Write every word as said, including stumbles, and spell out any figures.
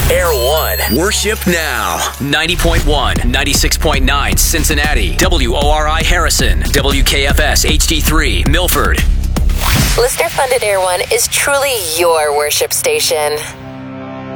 Air One. Worship now. ninety point one, ninety-six point nine Cincinnati. W O R I Harrison. W K F S H D three Milford. Listener-funded Air One is truly your worship station.